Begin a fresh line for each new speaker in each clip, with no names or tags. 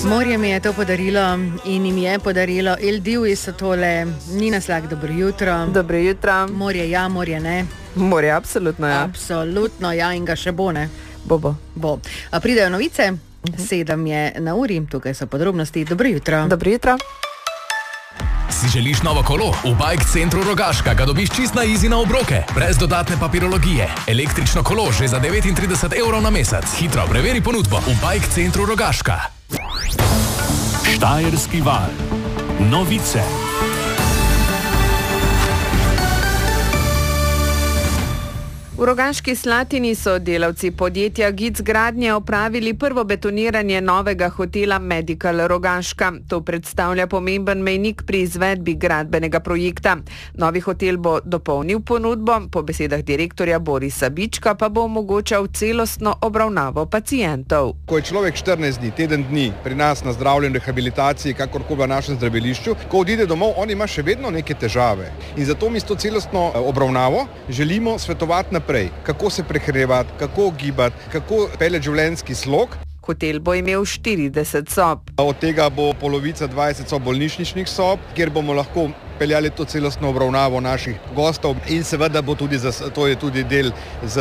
Morje mi je to podarilo in jim je podarilo. Ildivi so tole, Nina Slak, dobro jutro.
Dobro jutro.
Morje ja, morje ne.
Morje absolutno ja.
Absolutno ja in ga še bo, ne?
Bo.
Pridejo novice, 7 je na uri, tukaj so podrobnosti. Dobro jutro.
Dobro jutro.
Si želiš novo kolo? V Bike Centru Rogaška ga dobiš čist na easy na obroke, brez dodatne papirologije. Električno kolo že za 39 evrov na mesec. Hitro preveri ponudbo v Bike Centru Rogaška.
Štajerski val. Novice.
V Rogaški Slatini so delavci podjetja GIC Gradnje opravili prvo betoniranje novega hotela Medical Rogaška. To predstavlja pomemben mejnik pri izvedbi gradbenega projekta. Novi hotel bo dopolnil ponudbo, po besedah direktorja Borisa Bička pa bo omogočal celostno obravnavo pacientov.
Ko je človek 14 dni, teden dni pri nas na zdravljenju, rehabilitaciji, kakorkoli v našem zdravilišču, ko odide domov, on ima še vedno neke težave. In zato mi s to celostno obravnavo želimo svetovati naprej. Kako se prehranjevati, kako gibati, kako peljati življenjski slog.
Hotel bo imel 40 sob.
Od tega bo polovica 20 sob bolnišničnih sob, kjer bomo lahko peljali to celostno obravnavo naših gostov in seveda bo tudi, to je tudi del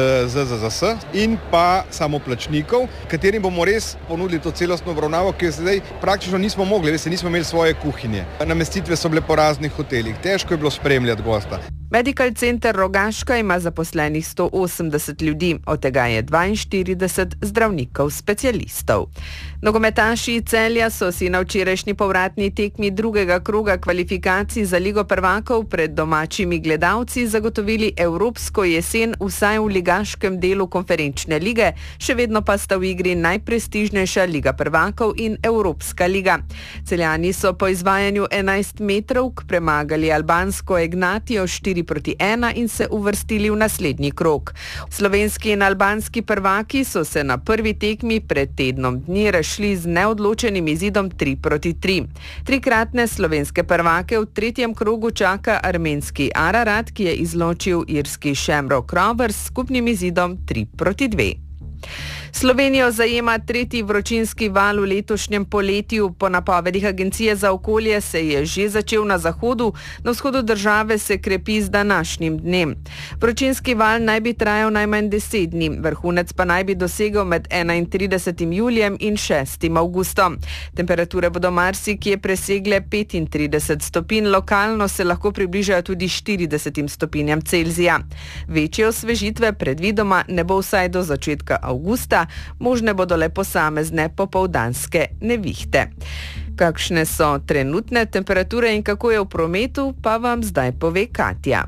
ZZZS in pa samoplačnikov, katerim bomo res ponudili to celostno obravnavo, ki jo zdaj praktično nismo mogli, nismo imeli svoje kuhinje. Namestitve so bile po raznih hotelih, težko je bilo spremljati gosta.
Medical Center Rogaška ima zaposlenih 180 ljudi, od tega je 42 zdravnikov specialistov. Nogometaši Celja so si na včerajšnji povratni tekmi drugega kroga kvalifikacij za Ligo prvakov pred domačimi gledalci zagotovili evropsko jesen vsaj v ligaškem delu konferenčne lige, še vedno pa sta v igri najprestižnejša Liga prvakov in Evropska liga. Celjani so po izvajanju 11 metrovk premagali albansko Egnatijo 4-1 in se uvrstili v naslednji krog. Slovenski in albanski prvaki so se na prvi tekmi pred tednom dni rešili z neodločenim izidom 3-3. Trikratne slovenske prvake v tretjem krogu čaka armenski Ararat, ki je izločil irski Shamrock Rovers s skupnim izidom 3-2. Slovenijo zajema tretji vročinski val v letošnjem poletju. Po napovedih Agencije za okolje se je že začel na zahodu, na vzhodu države se krepi z današnjim dnem. Vročinski val naj bi trajal najmanj 10 dni, vrhunec pa naj bi dosegel med 31. julijem in 6. avgustom. Temperature bodo marsikje presegle 35 stopinj, lokalno se lahko približajo tudi 40 stopinjam Celzija. Večje osvežitve predvidoma ne bo vsaj do začetka avgusta, možne bodo le posamezne popoldanske nevihte. Kakšne so trenutne temperature in kako je v prometu, pa vam zdaj pove Katja.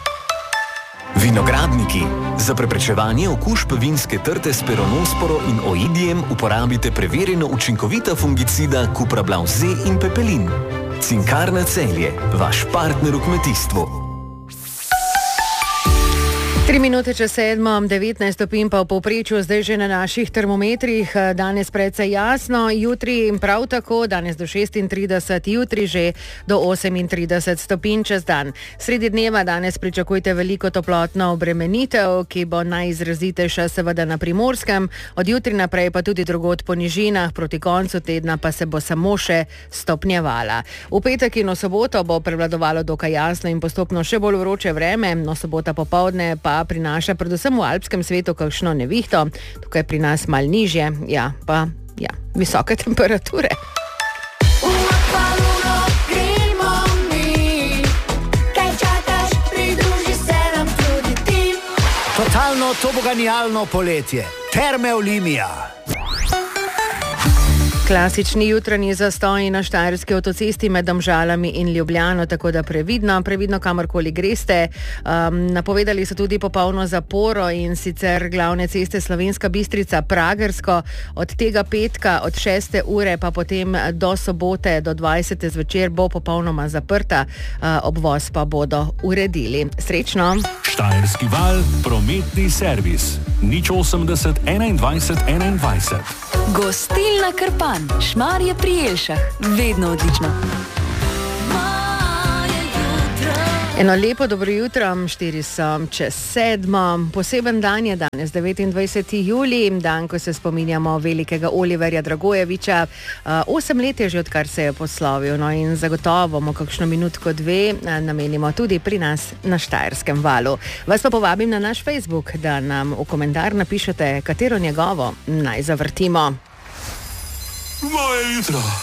Vinogradniki. Za preprečevanje okužb vinske trte s peronosporo in oidijem uporabite preverjeno učinkovita fungicida Cuprablav Z in Pepelin. Cinkarna Celje, vaš partner v kmetijstvu.
3 minute čez 7, 19 stopinj pa v povprečju zdaj že na naših termometrih. Danes precej jasno, jutri prav tako, danes do 36, jutri že do 38 stopinj čez dan. Sredi dneva danes pričakujte veliko toplotno obremenitev, ki bo najizrazitejša seveda na Primorskem, od jutri naprej pa tudi drugod po nižinah, proti koncu tedna pa se bo samo še stopnjevala. V petek in v soboto bo prevladovalo dokaj jasno in postopno še bolj vroče vreme, no sobota popoldne pa prinaša predvsem v alpskem svetu kakšno nevihto, tukaj pri nas mal nižje, visoke temperature.
Totalno toboganijalno poletje. Terme Olimia.
Klasični jutranji zastoji na štajerski avtocesti med Domžalami in Ljubljano, tako da previdno kamorkoli greste. Napovedali so tudi popolno zaporo in sicer glavne ceste Slovenska Bistrica-Pragersko, od tega petka od 6. ure pa potem do sobote do 20. zvečer bo popolnoma zaprta, obvoz pa bodo uredili. Srečno!
Štajerski val, prometni servis. 080 21 21.
Gostilna Krpan, Šmarje pri Jelšah, vedno odlično.
Eno lepo dobro jutro, 4 so čez 7. Poseben dan je danes. danes 29. julij, dan, ko se spominjamo velikega Oliverja Dragojeviča. 8 let je že, odkar se je poslovil, no in zagotovo mu kakšno minutko, dve namenimo tudi pri nas na Štajerskem valu. Vas pa povabim na naš Facebook, da nam v komentar napišete, katero njegovo naj zavrtimo.
Moje jutro.